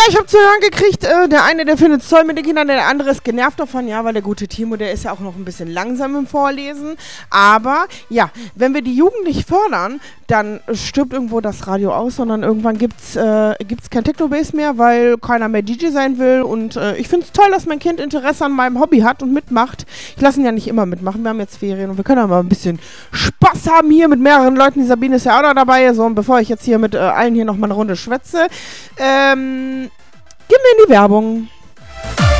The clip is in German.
ich habe zu hören gekriegt, der eine, der findet es toll mit den Kindern, der andere ist genervt davon, ja, weil der gute Timo, der ist ja auch noch ein bisschen langsam im Vorlesen. Aber ja, wenn wir die Jugend nicht fördern, dann stirbt irgendwo das Radio aus, sondern irgendwann gibt's kein Techno-Bass mehr, weil keiner mehr DJ sein will. Und ich finde es toll, dass mein Kind Interesse an meinem Hobby hat und mitmacht. Ich lasse ihn ja nicht immer mitmachen, wir haben jetzt Ferien und wir können ja mal ein bisschen Spaß haben hier mit mehreren Leuten. Die Sabine ist ja auch noch dabei, so, und bevor ich jetzt hier mit allen hier noch mal eine Runde schwätze, gehen wir in die Werbung.